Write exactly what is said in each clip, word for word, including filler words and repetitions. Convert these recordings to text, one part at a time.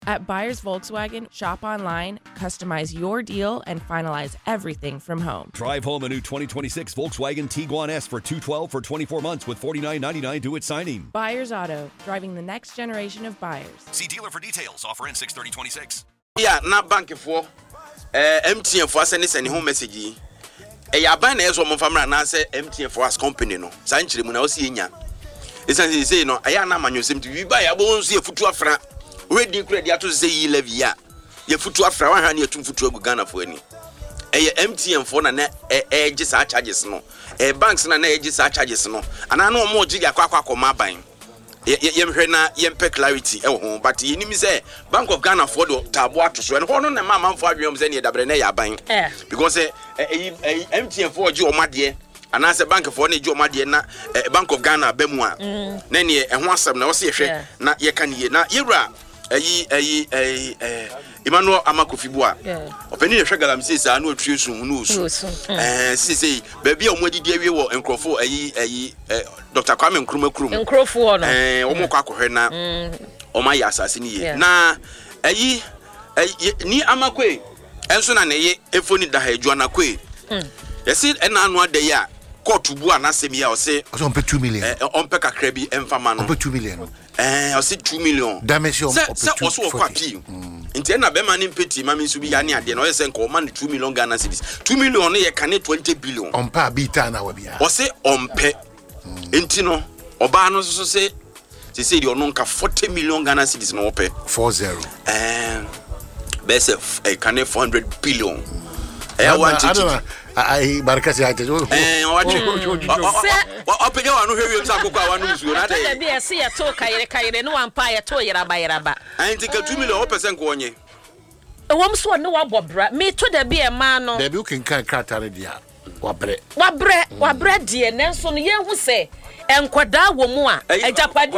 At Buyers Volkswagen, shop online, customize your deal, and finalize everything from home. Drive home a new twenty twenty-six Volkswagen Tiguan S for two hundred twelve for twenty-four months with forty-nine ninety-nine due at signing. Buyers Auto, driving the next generation of buyers. See dealer for details. Offer in six thirty twenty-six. Yeah, not bank for uh, M T N for sending any home message. A yaban is one from now say M T N for us company no. Sanchiri muna osi nya. Esansi say no. Aya na manyo sem to we buy abon see futu afra. We di credit ato say yi levi ya. Ye futu afra wan ha na etum futu agu Ghana for ani. E M T N for na na e e gisa charges no. E banks na na e gisa charges no. Ana na omo giga kwa kwa kwa ban. Yem hwe na yem pe clarity e ho but ye nim say Bank of Ghana for the tabo ato so and ho no na mama for adwem say ne dabre na ya ban because M T N for gi omade ana say bank for na gi omade na Bank of Ghana bamu a na ne e ho asem na wo se hwe na ye kan ye na yewura ayi ayi eh Emmanuel Amakofibu a openi hwe galam say sa na otwe sun no osu eh say say baby a omodidi awie wo enkrofo ayi ayi Doctor Kwame Nkrumah Krum enkrofo no eh omo kwa kohwe na omo ya asase ni ye na ayi ni amakwe enso na ne ye efoni da ha adwana kwe yesi ena anu ade ya court bu anasem ya o se on pay two million eh on pay kakra bi emfama no on pay two million eh o se two million damage on pay two so kwa pi nti na be ma ni peti ma mi so bi ya ni ade na o se nko ma ni two million Ghana cedis two million no ye kane twenty billion on pa bi ta na wa bia o se on pay nti no oba no so se se se di ono nka forty million Ghana cedis no pay forty eh be se e kane four hundred billion eh want it ai barkasi ha tejo eh wachi o pege wa no hwe wi akoko a wa no musuo na de bi ese ye to kayire kayire no ampa ye to yera ba yera ba anti ka two million o percent ko onye e wom so no wa bobra me to de bi e ma no de bi o kin kan krata ne dia wa bre wa bre wa bre de nenso no ye hu se enkwada wo mu a ejapade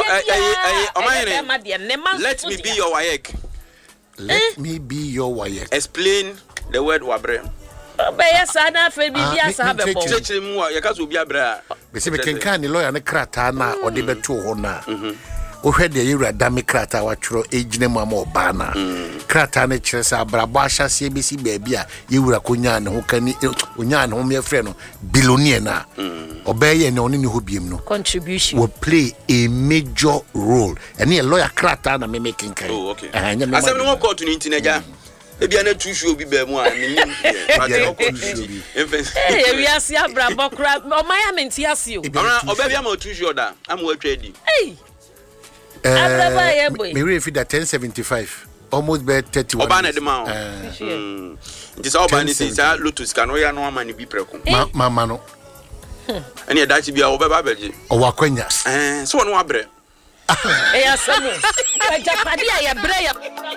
dia let me be your wayek let me be your wayek explain the word wa bre be yesa na fe bibia sa be bo chechire mu ya ka so obi abra be se be kenkan ni lawyer ne krata na ode beto ho na o hwe de yewura dame krata wa tworo ejine mu ama oba na krata ne kire sa abrabo ahyase besi baabi a yewura konya ne ho kani onya ne ho me frɛ no billionaire na obeye ne oni ne ho biem no contribution will play a major role and a lawyer krata na me making kai oh okay asem no court ni ntineja ebia na tuhwe obi ba mu a menim eh wi ase abrabo kra o maya menti ase o oba bia ma tuhwe oda am wa twa di eh abrabo ye boy me refi da ten seventy-five almost be thirty-one oba na de ma o nti sa oba ni sa lotus ka no ya no ama ni bi preko mama no ani da chi bia oba ba beje o wakwanya eh so no abre eh asemu ya japadi ya bre ya